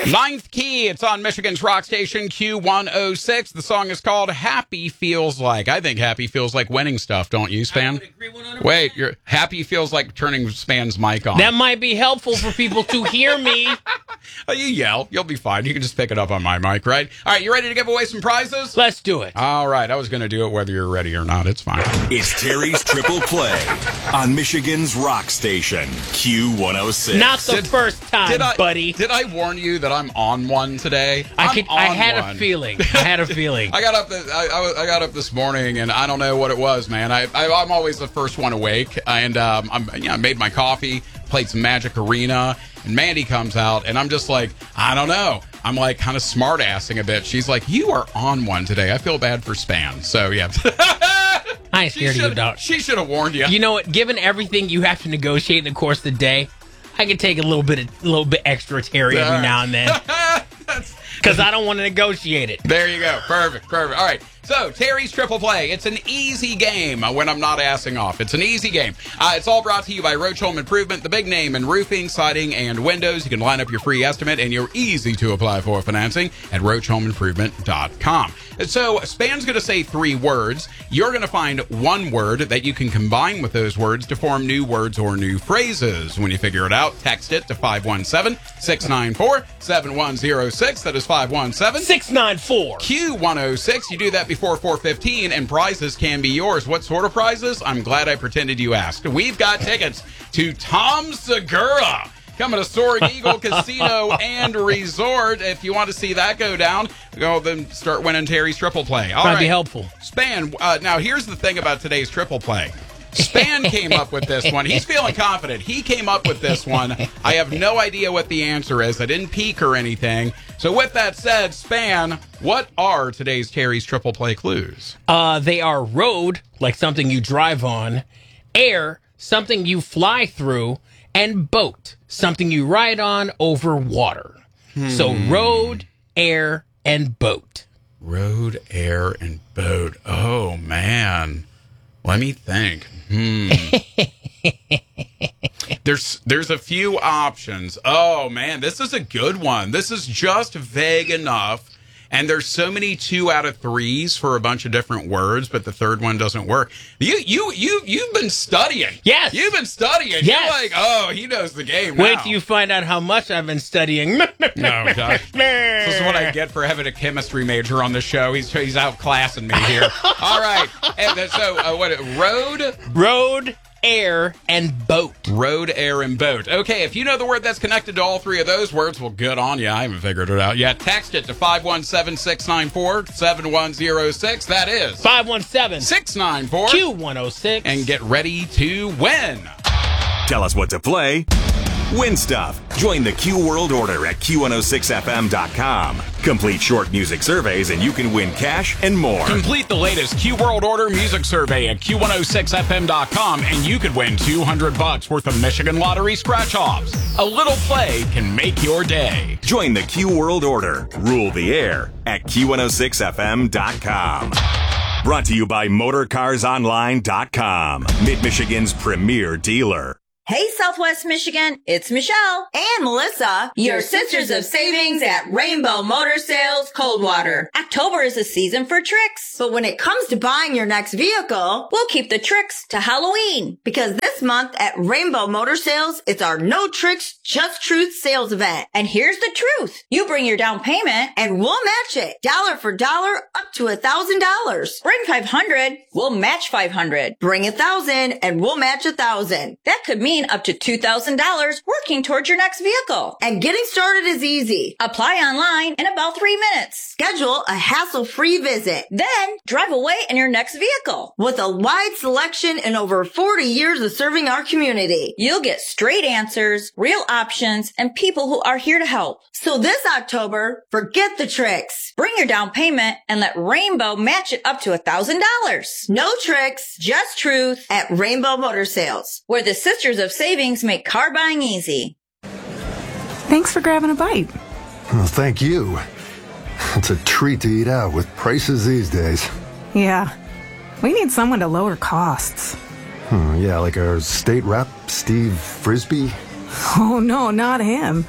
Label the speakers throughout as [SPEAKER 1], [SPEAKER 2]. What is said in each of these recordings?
[SPEAKER 1] Ninth Key, it's on Michigan's rock station, Q106. The song is called Happy Feels Like. I think happy feels like winning stuff, don't you, Span?
[SPEAKER 2] I would agree 100%.
[SPEAKER 1] Wait, your happy feels like turning Span's mic on.
[SPEAKER 2] That might be helpful for people to hear me.
[SPEAKER 1] Oh, you yell. You'll be fine. You can just pick it up on my mic, right? All right, you ready to give away some prizes?
[SPEAKER 2] Let's do it.
[SPEAKER 1] All right, I was going to do it whether you're ready or not. It's fine.
[SPEAKER 3] It's Terry's Triple Play on Michigan's rock station, Q106.
[SPEAKER 2] Not the first time, buddy.
[SPEAKER 1] Did I warn you that I'm on one today?
[SPEAKER 2] I had a feeling.
[SPEAKER 1] I got up this morning, and I don't know what it was, man. I'm always the first one awake, and I made my coffee, played some Magic Arena, and Mandy comes out, and I'm just like, I don't know. I'm like kind of smart-assing a bit. She's like, you are on one today. I feel bad for Span. So, yeah.
[SPEAKER 2] I ain't scared of you, dog.
[SPEAKER 1] She should have warned you.
[SPEAKER 2] You know what? Given everything you have to negotiate in the course of the day, I can take a little bit extra Terry every now and then. Because I don't want to negotiate it.
[SPEAKER 1] There you go. Perfect. All right. So, Terry's Triple Play. It's an easy game when I'm not assing off. It's an easy game. It's all brought to you by Roach Home Improvement, the big name in roofing, siding, and windows. You can line up your free estimate, and you're easy to apply for financing at roachhomeimprovement.com. So, Span's going to say 3 words. You're going to find one word that you can combine with those words to form new words or new phrases. When you figure it out, text it to 517-694-7106. That is 517-694. Q106. You do that before 4:15, and prizes can be yours. What sort of prizes? I'm glad I pretended you asked. We've got tickets to Tom Segura coming to Soaring Eagle Casino and Resort. If you want to see that go down, go then start winning Terry's Triple Play. All right.
[SPEAKER 2] Be helpful.
[SPEAKER 1] Span, now here's the thing about today's Triple Play. Span came up with this one. He's feeling confident. He came up with this one. I have no idea what the answer is. I didn't peek or anything. So with that said, Span, what are today's Terry's Triple Play clues?
[SPEAKER 2] They are road, like something you drive on, air, something you fly through, and boat, something you ride on over water. So road, air, and boat.
[SPEAKER 1] Road, air, and boat. Oh, man. Let me think. There's a few options. Oh, man, this is a good one. This is just vague enough. And there's so many 2 out of 3s for a bunch of different words, but the third one doesn't work. You've been studying.
[SPEAKER 2] Yes.
[SPEAKER 1] You've been studying.
[SPEAKER 2] Yes.
[SPEAKER 1] You're like, oh, he knows the game now.
[SPEAKER 2] Wait till you find out how much I've been studying.
[SPEAKER 1] No, gosh. This is what I get for having a chemistry major on the show. He's outclassing me here. All right. And so, road, air, and boat. Road, air, and boat. Okay, if you know the word that's connected to all 3 of those words, well, good on you. I haven't figured it out yet. Text it to 517-694-7106. That is
[SPEAKER 2] 517-694 Q106.
[SPEAKER 1] And get ready to win.
[SPEAKER 3] Tell us what to play. Win stuff. Join the Q World Order at Q106FM.com. Complete short music surveys and you can win cash and more.
[SPEAKER 1] Complete the latest Q World Order music survey at Q106FM.com and you could win $200 worth of Michigan Lottery scratch-offs. A little play can make your day.
[SPEAKER 3] Join the Q World Order. Rule the air at Q106FM.com. Brought to you by MotorCarsOnline.com. Mid-Michigan's premier dealer.
[SPEAKER 4] Hey, Southwest Michigan, it's Michelle and Melissa, your sisters of savings at Rainbow Motor Sales Coldwater. October is a season for tricks, but when it comes to buying your next vehicle, we'll keep the tricks to Halloween. Because this month at Rainbow Motor Sales, it's our No Tricks, Just Truth sales event. And here's the truth. You bring your down payment and we'll match it. Dollar for dollar up to $1,000. Bring $500, we'll match $500. Bring $1,000 and we'll match $1,000. That could mean up to $2,000 working towards your next vehicle. And getting started is easy. Apply online in about 3 minutes. Schedule a hassle-free visit. Then drive away in your next vehicle. With a wide selection and over 40 years of serving our community, you'll get straight answers, real options, and people who are here to help. So this October, forget the tricks. Bring your down payment and let Rainbow match it up to $1,000. No tricks, just truth at Rainbow Motor Sales, where the Sisters of Savings make car buying easy.
[SPEAKER 5] Thanks for grabbing a bite.
[SPEAKER 6] Well, thank you. It's a treat to eat out with prices these days.
[SPEAKER 5] Yeah, we need someone to lower costs.
[SPEAKER 6] Yeah, like our state rep, Steve Frisbee.
[SPEAKER 5] Oh, no, not him.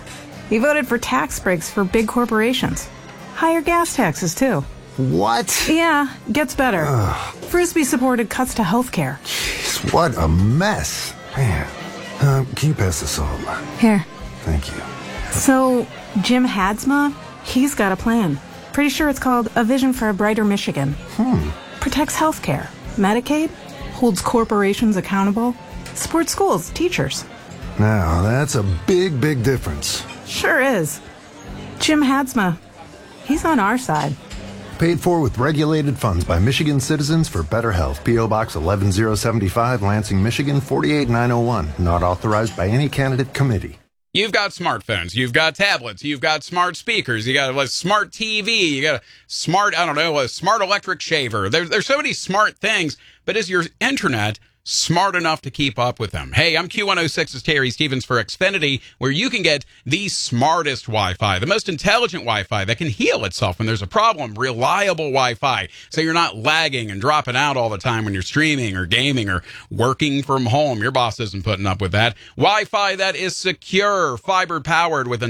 [SPEAKER 5] He voted for tax breaks for big corporations. Higher gas taxes, too.
[SPEAKER 6] What?
[SPEAKER 5] Yeah, gets better. Frisbee supported cuts to health care.
[SPEAKER 6] Jeez, what a mess. Man. Can you pass the salt?
[SPEAKER 5] Here.
[SPEAKER 6] Thank you.
[SPEAKER 5] So, Jim Hadsma, he's got a plan. Pretty sure it's called A Vision for a Brighter Michigan. Protects health care, Medicaid, holds corporations accountable, supports schools, teachers.
[SPEAKER 6] Now, that's a big, big difference.
[SPEAKER 5] Sure is. Jim Hadsma, he's on our side.
[SPEAKER 6] Paid for with regulated funds by Michigan Citizens for Better Health. P.O. Box 11075, Lansing, Michigan 48901. Not authorized by any candidate committee.
[SPEAKER 1] You've got smartphones, you've got tablets, you've got smart speakers, you got a smart TV, you got a smart, a smart electric shaver. There's so many smart things, but is your internet smart enough to keep up with them? Hey, I'm Q106's Terry Stevens for Xfinity, where you can get the smartest Wi-Fi, the most intelligent Wi-Fi that can heal itself when there's a problem, reliable Wi-Fi, so you're not lagging and dropping out all the time when you're streaming or gaming or working from home. Your boss isn't putting up with that. Wi-Fi that is secure, fiber-powered with a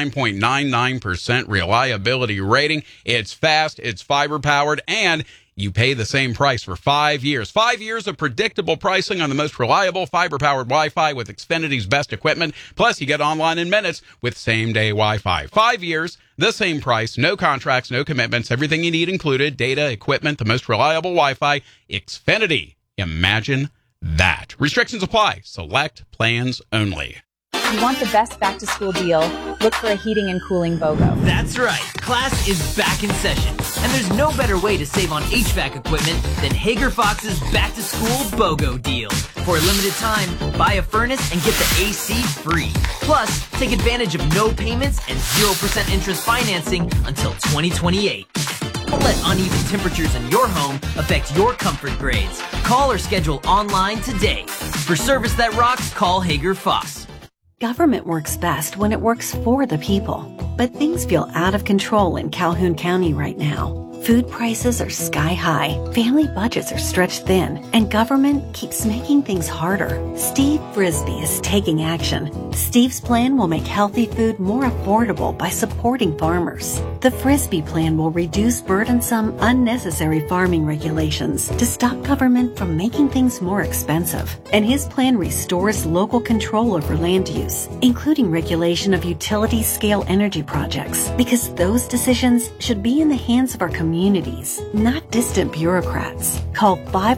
[SPEAKER 1] 99.99% reliability rating. It's fast, it's fiber-powered, and you pay the same price for 5 years. 5 years of predictable pricing on the most reliable fiber-powered Wi-Fi with Xfinity's best equipment. Plus, you get online in minutes with same-day Wi-Fi. 5 years, the same price, no contracts, no commitments, everything you need included, data, equipment, the most reliable Wi-Fi. Xfinity. Imagine that. Restrictions apply. Select plans only.
[SPEAKER 7] If you want the best back-to-school deal, look for a heating and cooling BOGO.
[SPEAKER 8] That's right. Class is back in session. And there's no better way to save on HVAC equipment than Hager Fox's back-to-school BOGO deal. For a limited time, buy a furnace and get the AC free. Plus, take advantage of no payments and 0% interest financing until 2028. Don't let uneven temperatures in your home affect your comfort grades. Call or schedule online today. For service that rocks, call Hager Fox.
[SPEAKER 9] Government works best when it works for the people. But things feel out of control in Calhoun County right now. Food prices are sky high, family budgets are stretched thin, and government keeps making things harder. Steve Frisbee is taking action. Steve's plan will make healthy food more affordable by supporting farmers. The Frisbee plan will reduce burdensome, unnecessary farming regulations to stop government from making things more expensive. And his plan restores local control over land use, including regulation of utility-scale energy projects, because those decisions should be in the hands of our communities, not distant bureaucrats. Call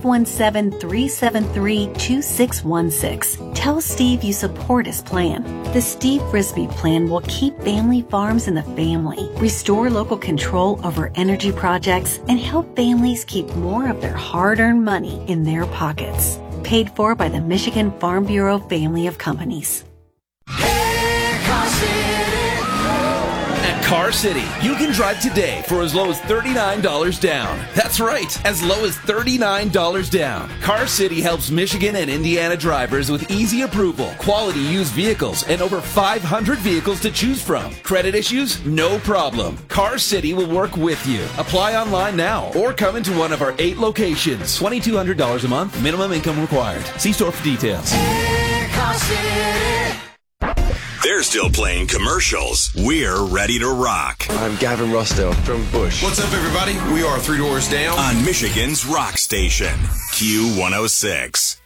[SPEAKER 9] 517-373-2616. Tell Steve you support his plan. The Steve Frisbee plan will keep family farms in the family, restore local control over energy projects, and help families keep more of their hard-earned money in their pockets. Paid for by the Michigan Farm Bureau family of companies.
[SPEAKER 10] Car City, you can drive today for as low as $39 down. That's right, as low as $39 down. Car City helps Michigan and Indiana drivers with easy approval, quality used vehicles, and over 500 vehicles to choose from. Credit issues? No problem. Car City will work with you. Apply online now or come into one of our 8 locations. $2,200 a month, minimum income required. See store for details.
[SPEAKER 3] Car City. They're still playing commercials. We're ready to rock.
[SPEAKER 11] I'm Gavin Rossdale from Bush.
[SPEAKER 12] What's up, everybody? We are 3 Doors Down
[SPEAKER 3] on Michigan's rock station, Q106.